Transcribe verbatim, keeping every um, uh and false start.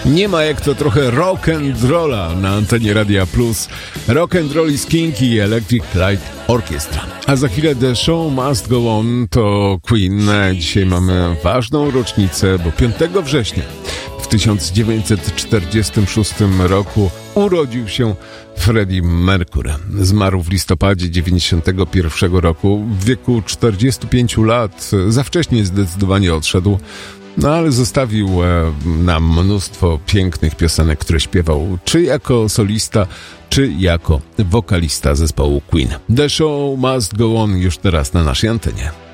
Nie ma jak to trochę rock and rolla na antenie Radia Plus. Rock and roll is King i Electric Light Orchestra. A za chwilę The Show Must Go On to Queen. Dzisiaj mamy ważną rocznicę, bo piątego września w tysiąc dziewięćset czterdziestym szóstym roku urodził się Freddie Mercury. Zmarł w listopadzie dziewięćdziesiątego pierwszego roku w wieku czterdziestu pięciu lat. Za wcześnie zdecydowanie odszedł. No ale zostawił e, nam mnóstwo pięknych piosenek, które śpiewał czy jako solista, czy jako wokalista zespołu Queen. The Show Must Go On już teraz na naszej antenie.